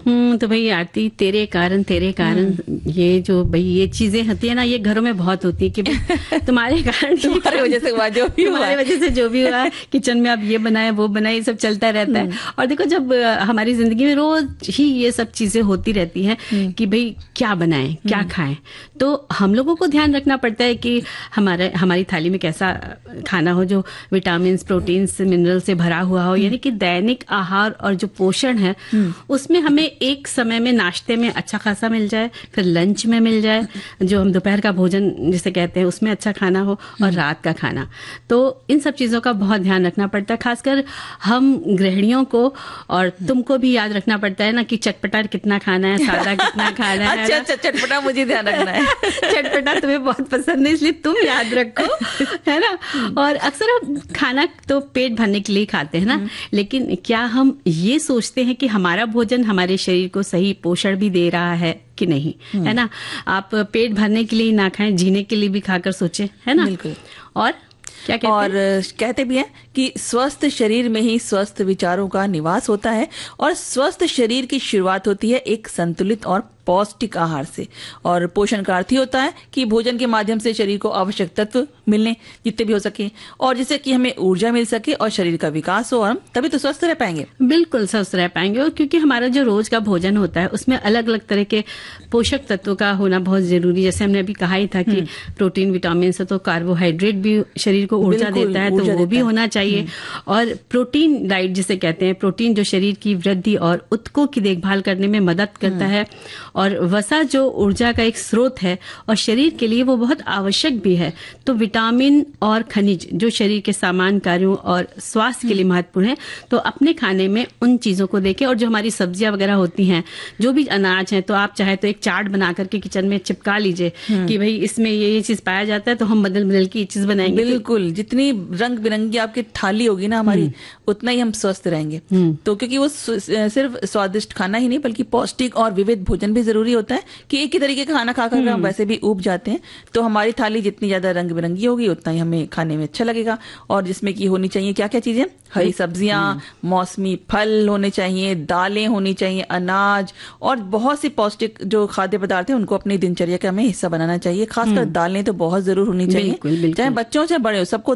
तो भाई आरती, तेरे कारण ये जो भाई ये चीजें होती है ना, ये घरों में बहुत होती है कि भाई तुम्हारे कारण तुम्हारी वजह से हुआ, जो भी हुआ, तुम्हारी वजह से जो भी हुआ, किचन में आप ये बनाए वो बनाए, ये सब चलता रहता है। और देखो जब हमारी जिंदगी में रोज ही ये सब चीजें होती रहती हैं कि भाई क्या बनाएं, क्या खाएं, तो हम लोगों को ध्यान रखना पड़ता है कि हमारी थाली में कैसा खाना हो जो विटामिन, प्रोटीन, मिनरल से भरा हुआ हो, यानी कि दैनिक आहार और जो पोषण है उसमें हमें एक समय में नाश्ते में अच्छा खासा मिल जाए, फिर लंच में मिल जाए, जो हम दोपहर का भोजन जिसे कहते हैं उसमें अच्छा खाना हो, और रात का खाना। तो इन सब चीजों का बहुत ध्यान रखना पड़ता है, खासकर हम गृहिणियों को, और तुमको भी याद रखना पड़ता है ना कि चटपटा कितना खाना है, सादा कितना खाना है। अच्छा, चटपटा मुझे ध्यान रखना है। चटपटा तुम्हें बहुत पसंद है, इसलिए तुम याद रखो, है ना। और अक्सर हम खाना तो पेट भरने के लिए खाते हैं ना, लेकिन क्या हम ये सोचते हैं कि हमारा भोजन हमारे शरीर को सही पोषण भी दे रहा है कि नहीं, है ना। आप पेट भरने के लिए ना खाएं, जीने के लिए भी खाकर सोचें, है ना। बिल्कुल। और क्या कहते और कहते भी हैं कि स्वस्थ शरीर में ही स्वस्थ विचारों का निवास होता है, और स्वस्थ शरीर की शुरुआत होती है एक संतुलित और पौष्टिक आहार से। और पोषण का अर्थ ही होता है कि भोजन के माध्यम से शरीर को आवश्यक तत्व मिलने जितने भी हो सके, और जिससे कि हमें ऊर्जा मिल सके और शरीर का विकास हो, और हम तभी तो स्वस्थ रह पाएंगे। बिल्कुल स्वस्थ रह पाएंगे। और क्योंकि हमारा जो रोज का भोजन होता है उसमें अलग अलग तरह के पोषक तत्वों का होना बहुत जरूरी, जैसे हमने अभी कहा ही था कि प्रोटीन, विटामिन से तो कार्बोहाइड्रेट भी शरीर को ऊर्जा देता है, तो वो भी होना चाहिए। और प्रोटीन डाइट जिसे कहते हैं, प्रोटीन जो शरीर की वृद्धि और उत्कों की देखभाल करने में मदद करता है, और वसा जो ऊर्जा का एक स्रोत है और शरीर के लिए वो बहुत आवश्यक भी है। तो विटामिन और खनिज जो शरीर के सामान्य कार्यों और स्वास्थ्य के लिए महत्वपूर्ण है, तो अपने खाने में उन चीजों को देखें। और जो हमारी सब्जियां वगैरह होती हैं, जो भी अनाज है, तो आप चाहे तो एक चार्ट बना करके किचन में चिपका लीजिए कि भाई इसमें ये चीज पाया जाता है, तो हम बदल बदल की चीज बनाएंगे। बिल्कुल, जितनी रंग बिरंगी आपकी थाली होगी ना हमारी, उतना ही हम स्वस्थ रहेंगे। तो क्योंकि वो सिर्फ स्वादिष्ट खाना ही नहीं, बल्कि पौष्टिक और विविध भोजन भी जरूरी होता है, कि एक ही तरीके का खाना खाकर हम वैसे भी ऊब जाते हैं। तो हमारी थाली जितनी ज्यादा रंग बिरंगी होगी, उतना ही हमें खाने में अच्छा लगेगा। और जिसमें की होनी चाहिए क्या क्या चीजें, हरी सब्जियां, मौसमी फल होने चाहिए, दालें होनी चाहिए, अनाज, और बहुत सी पौष्टिक जो खाद्य पदार्थ है उनको अपनी दिनचर्या का हमें हिस्सा बनाना चाहिए। खासकर दालें तो बहुत जरूर होनी चाहिए, चाहे बच्चों चाहे बड़े हो, सबको